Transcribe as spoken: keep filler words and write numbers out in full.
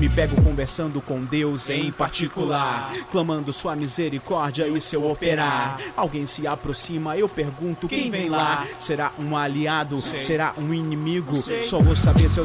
Me pego conversando com Deus em particular, clamando sua misericórdia e seu operar. Alguém se aproxima, eu pergunto quem vem lá. Será um aliado? Será um inimigo? Só vou saber se eu